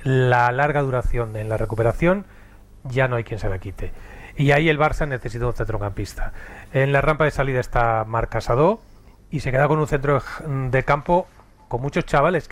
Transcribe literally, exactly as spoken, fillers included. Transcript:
la larga duración en la recuperación ya no hay quien se la quite. Y ahí el Barça necesita un centrocampista. En la rampa de salida está Marc Casado y se queda con un centro de campo con muchos chavales